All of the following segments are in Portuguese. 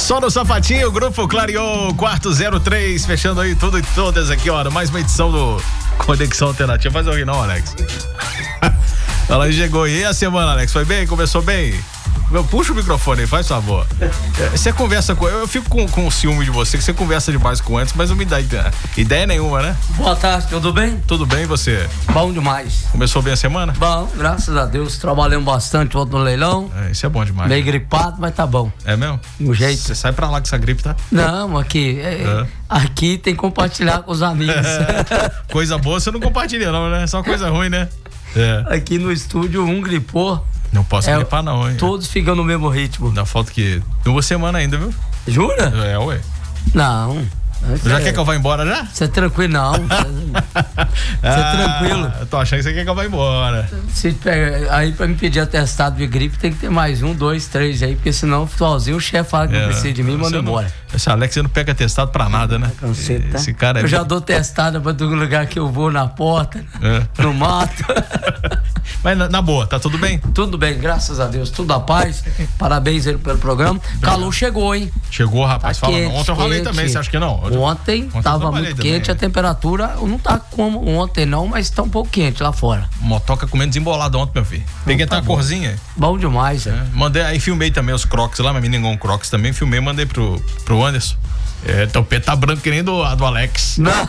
Só no Sapatinho, o grupo clareou quarto 03, fechando aí tudo e todas aqui, ó. Mais uma edição do Conexão Alternativa. Faz ouvir não, Alex. Ela chegou aí. E a semana, Alex? Foi bem? Começou bem? Puxa o microfone aí, faz favor. Você conversa com... Eu fico com ciúme de você, que você conversa demais com antes, mas não me dá ideia nenhuma, né? Boa tarde, tudo bem? Tudo bem, e você? Bom demais. Começou bem a semana? Bom, graças a Deus. Trabalhamos bastante ontem no leilão. Isso é bom demais. Meio gripado, mas tá bom. É mesmo? No jeito. Você sai pra lá com essa gripe, tá? Não, aqui. Aqui tem que compartilhar com os amigos. Coisa boa você não compartilha, não, né? Só coisa ruim, né? Aqui no estúdio, um gripou. Não posso gripar, não, hein? Todos ficam no mesmo ritmo. Dá falta que... Uma semana ainda, viu? Jura? Ué. Não. Já quer que eu vá embora já? Você é tranquilo, não. Você é tranquilo. Eu tô achando que você quer que eu vá embora. Aí pra me pedir atestado de gripe tem que ter mais 1, 2, 3 aí, porque senão sozinho o chefe fala que não precisa de mim e manda embora. Esse Alex, você não pega atestado pra nada, né? Esse cara eu já dou testado pra todo lugar que eu vou, na porta, no mato. Mas na boa, tá tudo bem? Tudo bem, graças a Deus, tudo a paz. Parabéns aí pelo programa. Calor chegou, hein? Chegou, rapaz. Tá fala, quente, ontem eu falei também, você acha que não? Ontem tava muito quente, também. A temperatura não tá como ontem não, mas tá um pouco quente lá fora. Motoca comendo desembolado ontem, meu filho. Peguei até a corzinha. Bom demais, Mandei, aí filmei também os crocs lá, meu menino crocs também, filmei, mandei pro Anderson. Teu pé tá branco que nem do Alex. Não.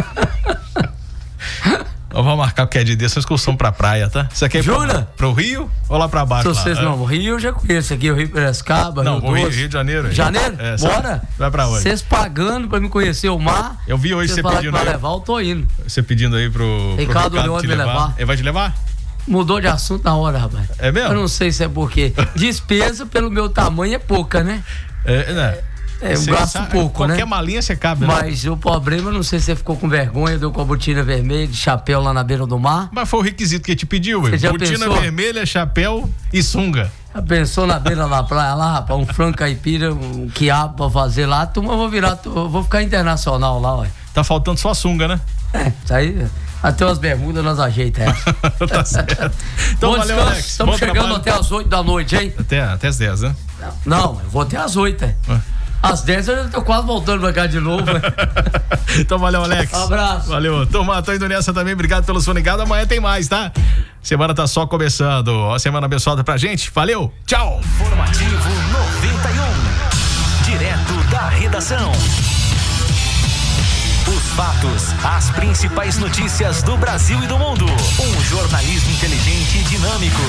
Eu vou marcar o que é de dia, essa excursão pra praia, tá? Você quer ir pro Rio ou lá pra baixo? Não, o Rio eu já conheço aqui, o Rio Piracicaba, Rio de Janeiro. Janeiro? Bora? Vai pra onde? Vocês pagando pra me conhecer o mar. Eu vi hoje você pedindo pra levar, eu tô indo. Você pedindo aí pro Ricardo Leão me levar. Ele vai te levar? Mudou de assunto na hora, rapaz. É mesmo? Eu não sei se é porque despesa pelo meu tamanho é pouca, né? Eu gasto pouco, qualquer malinha você cabe, né? Mas o problema, não sei se você ficou com vergonha, deu com a botina vermelha, de chapéu lá na beira do mar. Mas foi o requisito que ele te pediu, velho. Botina vermelha, chapéu e sunga. Já pensou na beira da praia lá, rapaz, um frango caipira, um quiabo pra fazer lá, eu vou ficar internacional lá, ué. Tá faltando só a sunga, né? Isso aí, até umas bermudas nós ajeitamos. Tá certo. Então bom valeu, descanso. Alex. Estamos chegando até as 8 da noite, hein? Até as 10, né? Não, eu vou até as 8, Às 10 eu já tô quase voltando pra cá de novo. Então valeu, Alex. Um abraço. Valeu. Turma, tô indo nessa também. Obrigado pelo seu ligado. Amanhã tem mais, tá? Semana tá só começando. Ó, semana abençoada pra gente. Valeu. Tchau. Informativo 91. Direto da redação. Os fatos, as principais notícias do Brasil e do mundo. Um jornalismo inteligente e dinâmico.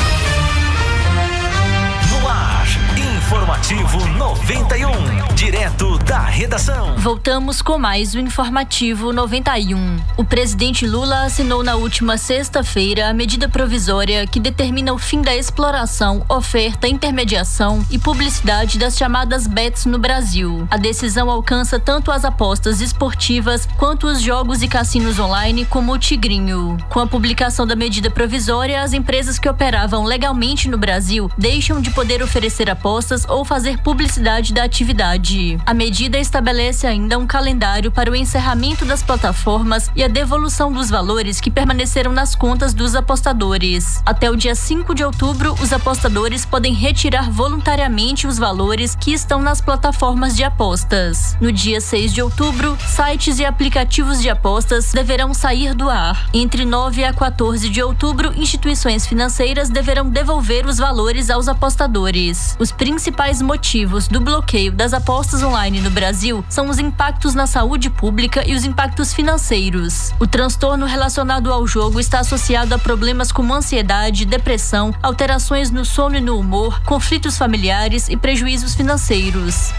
No ar, Informativo 91, direto da redação. Voltamos com mais o Informativo 91. O presidente Lula assinou na última sexta-feira a medida provisória que determina o fim da exploração, oferta, intermediação e publicidade das chamadas bets no Brasil. A decisão alcança tanto as apostas esportivas quanto os jogos e cassinos online, como o Tigrinho. Com a publicação da medida provisória, as empresas que operavam legalmente no Brasil deixam de poder oferecer apostas ou fazer publicidade da atividade. A medida estabelece ainda um calendário para o encerramento das plataformas e a devolução dos valores que permaneceram nas contas dos apostadores. Até o dia 5 de outubro, os apostadores podem retirar voluntariamente os valores que estão nas plataformas de apostas. No dia 6 de outubro, sites e aplicativos de apostas deverão sair do ar. Entre 9 a 14 de outubro, instituições financeiras deverão devolver os valores aos apostadores. Os principais motivos do bloqueio das apostas online no Brasil são os impactos na saúde pública e os impactos financeiros. O transtorno relacionado ao jogo está associado a problemas como ansiedade, depressão, alterações no sono e no humor, conflitos familiares e prejuízos financeiros.